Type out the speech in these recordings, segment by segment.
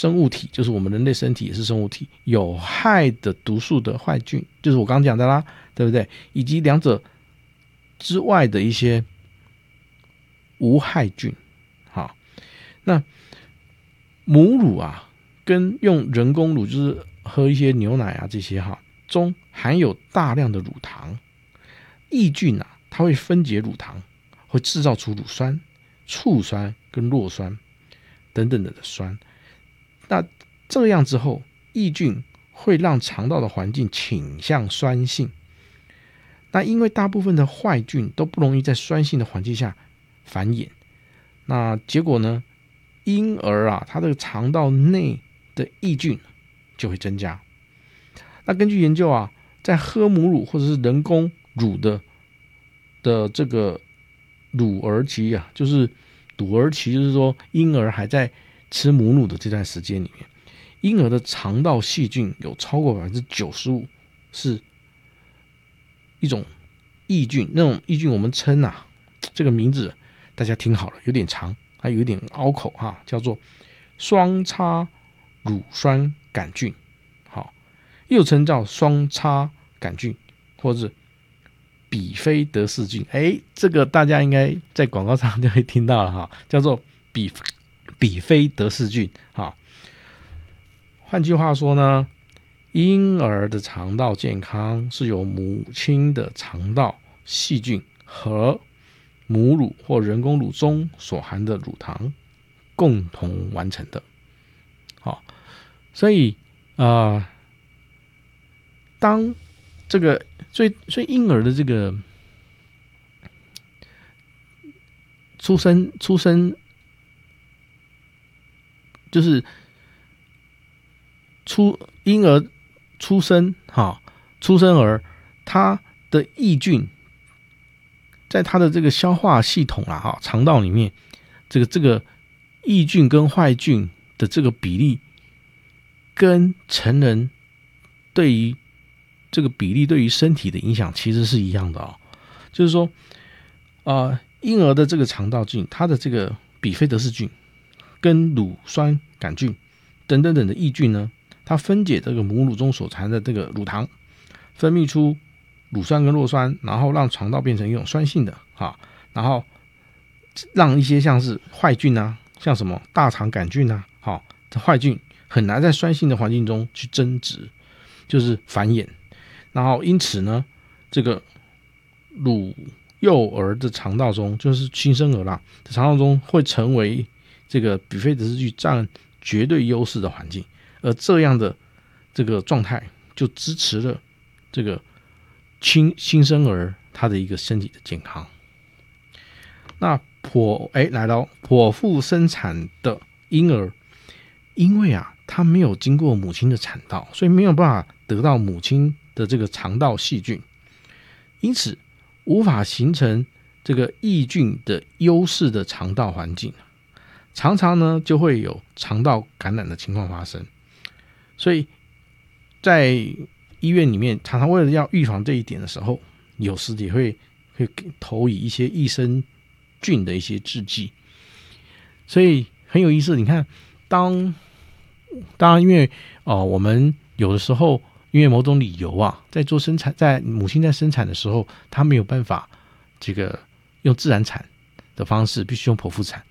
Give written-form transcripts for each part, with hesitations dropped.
生物体，就是我们人类身体也是生物体，有害的毒素的坏菌，就是我刚刚讲的啦，对不对？以及两者之外的一些无害菌。好，那母乳啊，跟用人工乳，就是喝一些牛奶啊这些中含有大量的乳糖，抑菌啊，它会分解乳糖，会制造出乳酸、醋酸跟弱酸等等的酸。那这样之后，抑菌会让肠道的环境倾向酸性。那因为大部分的坏菌都不容易在酸性的环境下繁衍，那结果呢，婴儿啊，他的肠道内的抑菌就会增加。那根据研究啊，在喝母乳或者是人工乳的这个乳儿期啊，就是乳儿期，就是说婴儿还在吃母乳的这段时间里面，婴儿的肠道细菌有超过 95% 是一种抑菌。那种抑菌我们称啊，这个名字大家听好了，有点长，还有一点拗口叫做双叉乳酸杆菌，好，又称叫双叉杆菌，或者比菲德氏菌。这个大家应该在广告上就会听到了叫做比菲德氏菌。好，换句话说呢，婴儿的肠道健康是由母亲的肠道细菌和母乳或人工乳中所含的乳糖共同完成的。好，所以当这个所以婴儿的这个出生就是婴儿出生儿，他的抑菌在他的这个消化系统肠道里面，这个抑菌跟坏菌的这个比例，跟成人对于这个比例对于身体的影响其实是一样的就是说婴儿的这个肠道菌，它的这个比菲德氏菌跟乳酸杆菌等等的抑菌呢，它分解这个母乳中所含的这个乳糖，分泌出乳酸跟弱酸，然后让肠道变成一种酸性的然后让一些像是坏菌啊，像什么大肠杆菌啊这坏菌很难在酸性的环境中去增殖，就是繁衍。然后因此呢，这个幼儿的肠道中，就是新生儿啦，肠道中会成为这个比菲德氏菌占绝对优势的环境，而这样的这个状态就支持了这个新生儿他的一个身体的健康。那剖腹生产的婴儿，因为他没有经过母亲的产道，所以没有办法得到母亲的这个肠道细菌，因此无法形成这个抑菌的优势的肠道环境，常常呢就会有肠道感染的情况发生。所以在医院里面，常常为了要预防这一点的时候，有时也会投以一些益生菌的一些制剂。所以很有意思，你看，当然因为我们有的时候因为某种理由在做生产，在母亲在生产的时候，她没有办法这个用自然产的方式，必须用剖腹产。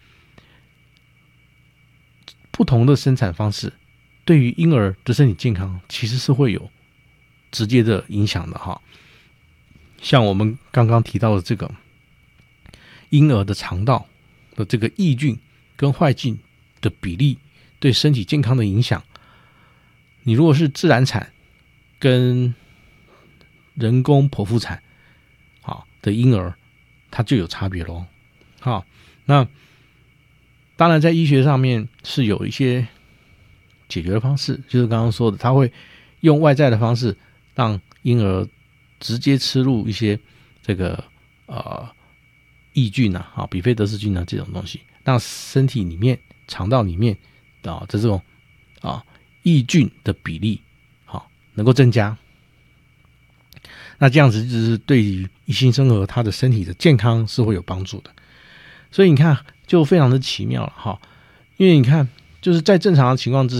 不同的生产方式对于婴儿的身体健康其实是会有直接的影响的像我们刚刚提到的这个婴儿的肠道的这个抑菌跟坏菌的比例对身体健康的影响，你如果是自然产跟人工剖腹产的婴儿，它就有差别咯。那当然在医学上面是有一些解决的方式，就是刚刚说的，他会用外在的方式让婴儿直接吃入一些这个抑菌比菲德氏菌这种东西，让身体里面肠道里面的这种抑菌的比例能够增加。那这样子就是对于新生儿他的身体的健康是会有帮助的。所以你看就非常的奇妙了因为你看就是在正常的情况之下